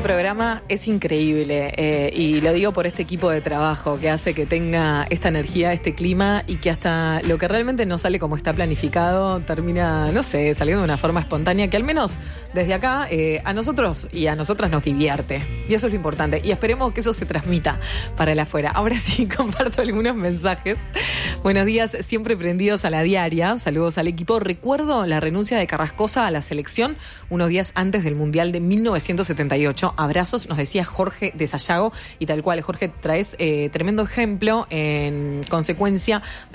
programa es increíble y lo digo por este equipo de trabajo que hace que tenga esta energía, este clima y que hasta lo que realmente no sale como está planificado termina, no sé, saliendo de una forma espontánea que al menos desde acá a nosotros y a nosotras nos divierte. Y eso es lo importante. Y esperemos que eso se transmita para el afuera. Ahora sí comparto algunos mensajes. Buenos días, siempre prendidos a la diaria. Saludos al equipo. Recuerdo la renuncia de Carrascosa a la selección unos días antes del Mundial de 1978. Abrazos, nos decía Jorge de Sayago. Y tal cual, Jorge, traes tremendo ejemplo en consecuencia de